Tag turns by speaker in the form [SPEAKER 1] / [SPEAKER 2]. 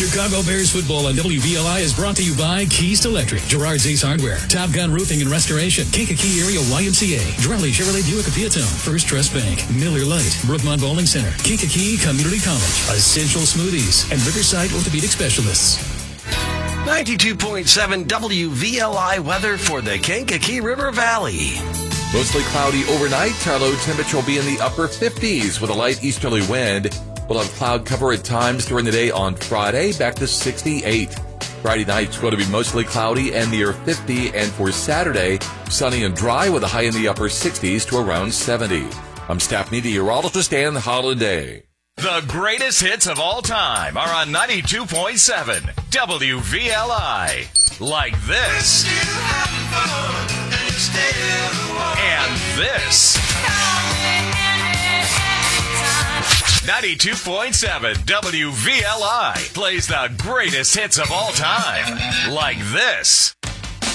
[SPEAKER 1] Chicago Bears football on WVLI is brought to you by Keys Electric, Gerard's Ace Hardware, Top Gun Roofing and Restoration, Kankakee Area YMCA, Drelly Chevrolet Buick of Peatone, First Trust Bank, Miller Lite, Brookmont Bowling Center, Kankakee Community College, Essential Smoothies, and Riverside Orthopedic Specialists.
[SPEAKER 2] 92.7 WVLI weather for the Kankakee River Valley.
[SPEAKER 3] Mostly cloudy overnight. Our low temperature will be in the upper 50s with a light easterly wind. We'll have cloud cover at times during the day on Friday, back to 68. Friday night's going to be mostly cloudy and near 50. And for Saturday, sunny and dry with a high in the upper 60s to around 70. I'm staff meteorologist Ann Holiday.
[SPEAKER 4] The greatest hits of all time are on 92.7 WVLI. Like this. And this. 92.7 WVLI plays the greatest hits of all time. Like this.